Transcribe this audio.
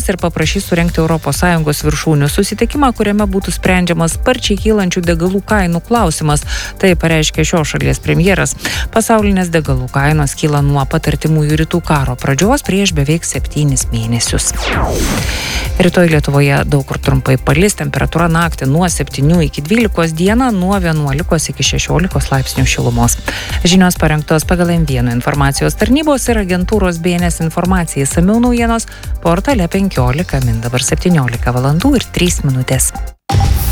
ir paprašys surengti ES viršūnių susitikimą, kuriame būtų sprendžiamas sparčiai kylančių degalų kainų klausimas. Tai pareiškė šios šalies premjeras. Pasaulinės degalų kainos kyla nuo pat artimųjų rytų karo pradžios prieš beveik 7 mėnesius. Rytoj Lietuvoje daug kur trumpai palis, temperatūra naktį nuo 7 iki 12, dieną nuo 11 iki 16 laipsnių šilumos. Žinios parengtos pagal M1 informacijos tarnybos ir agentūros BNS informacija. Išsamiau naujienos portale 15 min dabar 17 valandų ir 3 minutės.